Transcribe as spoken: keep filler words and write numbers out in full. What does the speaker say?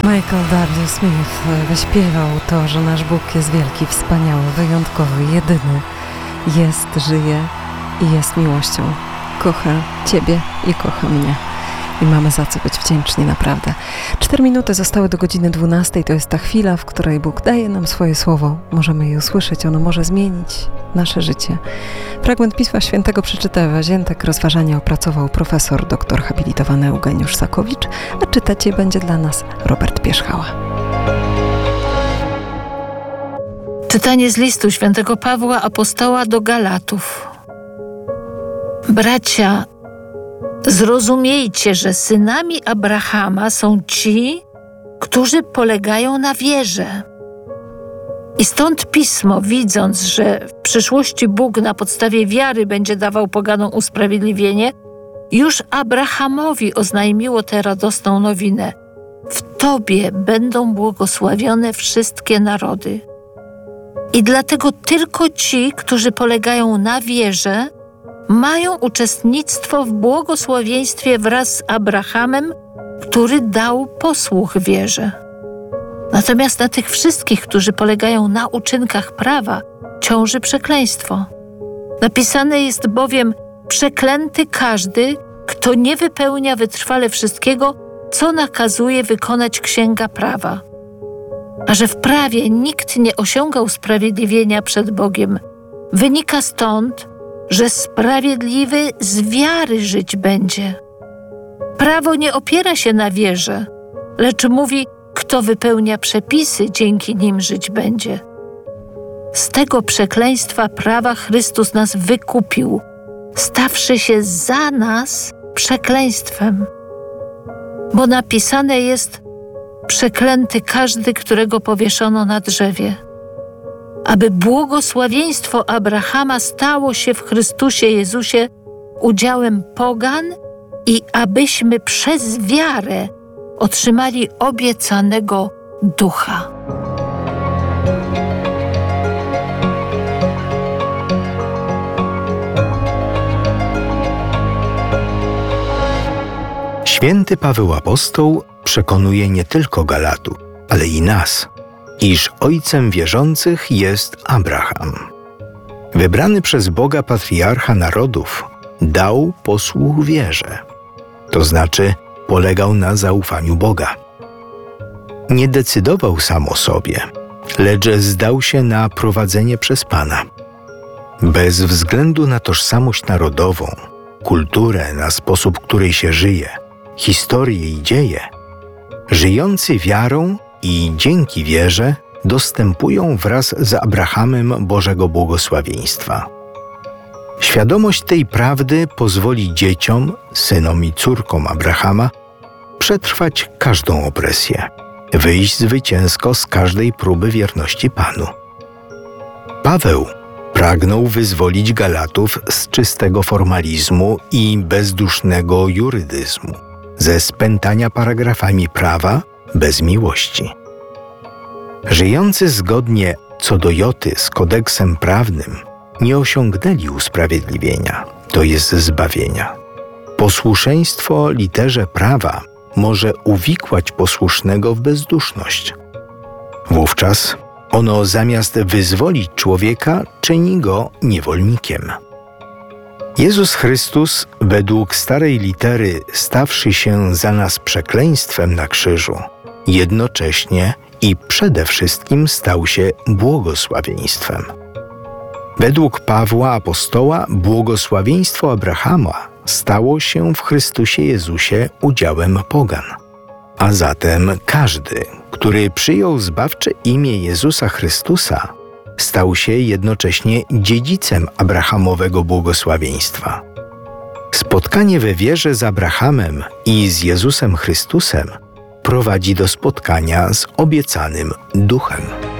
Michael W. Smith wyśpiewał to, że nasz Bóg jest wielki, wspaniały, wyjątkowy, jedyny. Jest, żyje i jest miłością. Kocha Ciebie i kocha mnie. I mamy za co być wdzięczni, naprawdę. Cztery minuty zostały do godziny dwunastej. To jest ta chwila, w której Bóg daje nam swoje słowo. Możemy je usłyszeć. Ono może zmienić nasze życie. Fragment Pisma Świętego przeczyta Ewa Ziętek. Rozważania opracował profesor, doktor habilitowany Eugeniusz Sakowicz, a czytać je będzie dla nas Robert Pierzchała. Czytanie z listu świętego Pawła Apostoła do Galatów. Bracia, zrozumiejcie, że synami Abrahama są ci, którzy polegają na wierze. I stąd Pismo, widząc, że w przyszłości Bóg na podstawie wiary będzie dawał poganom usprawiedliwienie, już Abrahamowi oznajmiło tę radosną nowinę. W Tobie będą błogosławione wszystkie narody. I dlatego tylko ci, którzy polegają na wierze, mają uczestnictwo w błogosławieństwie wraz z Abrahamem, który dał posłuch wierze. Natomiast na tych wszystkich, którzy polegają na uczynkach prawa, ciąży przekleństwo. Napisane jest bowiem: przeklęty każdy, kto nie wypełnia wytrwale wszystkiego, co nakazuje wykonać księga prawa. A że w prawie nikt nie osiąga usprawiedliwienia przed Bogiem, wynika stąd, że sprawiedliwy z wiary żyć będzie. Prawo nie opiera się na wierze, lecz mówi, kto wypełnia przepisy, dzięki nim żyć będzie. Z tego przekleństwa prawa Chrystus nas wykupił, stawszy się za nas przekleństwem. Bo napisane jest: przeklęty każdy, którego powieszono na drzewie. Aby błogosławieństwo Abrahama stało się w Chrystusie Jezusie udziałem pogan i abyśmy przez wiarę otrzymali obiecanego Ducha. Święty Paweł Apostoł przekonuje nie tylko Galatów, ale i nas, iż ojcem wierzących jest Abraham. Wybrany przez Boga patriarcha narodów dał posłuch wierze, to znaczy polegał na zaufaniu Boga. Nie decydował sam o sobie, lecz zdał się na prowadzenie przez Pana. Bez względu na tożsamość narodową, kulturę, na sposób, w której się żyje, historię i dzieje, żyjący wiarą i dzięki wierze dostępują wraz z Abrahamem Bożego błogosławieństwa. Świadomość tej prawdy pozwoli dzieciom, synom i córkom Abrahama przetrwać każdą opresję, wyjść zwycięsko z każdej próby wierności Panu. Paweł pragnął wyzwolić Galatów z czystego formalizmu i bezdusznego jurydyzmu, ze spętania paragrafami prawa bez miłości. Żyjący zgodnie co do joty z kodeksem prawnym nie osiągnęli usprawiedliwienia, to jest zbawienia. Posłuszeństwo literze prawa może uwikłać posłusznego w bezduszność. Wówczas ono zamiast wyzwolić człowieka, czyni go niewolnikiem. Jezus Chrystus, według starej litery stawszy się za nas przekleństwem na krzyżu, jednocześnie i przede wszystkim stał się błogosławieństwem. Według Pawła Apostoła błogosławieństwo Abrahama stało się w Chrystusie Jezusie udziałem pogan. A zatem każdy, który przyjął zbawcze imię Jezusa Chrystusa, stał się jednocześnie dziedzicem Abrahamowego błogosławieństwa. Spotkanie we wierze z Abrahamem i z Jezusem Chrystusem prowadzi do spotkania z obiecanym Duchem.